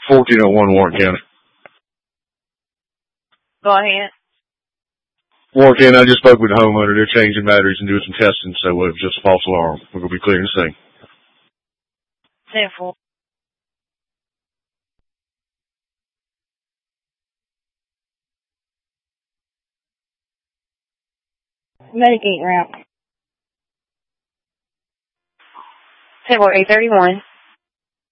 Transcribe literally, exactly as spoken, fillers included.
fourteen oh one Warren County. Go ahead. Warren County, I just spoke with the homeowner. They're changing batteries and doing some testing, so it was just a false alarm. We're going to be clearing the scene. Therefore. Medicaid route. Table eight thirty-one.